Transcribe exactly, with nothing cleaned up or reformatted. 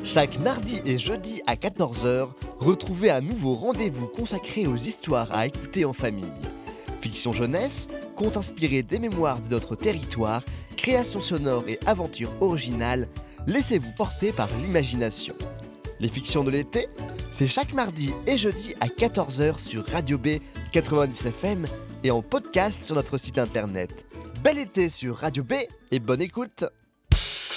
Chaque mardi et jeudi à quatorze heures, retrouvez un nouveau rendez-vous consacré aux histoires à écouter en famille. Fiction jeunesse, contes inspirés des mémoires de notre territoire, créations sonores et aventures originales, laissez-vous porter par l'imagination. Les fictions de l'été, c'est chaque mardi et jeudi à quatorze heures sur Radio B quatre-vingt-dix F M et en podcast sur notre site internet. Bel été sur Radio B et bonne écoute!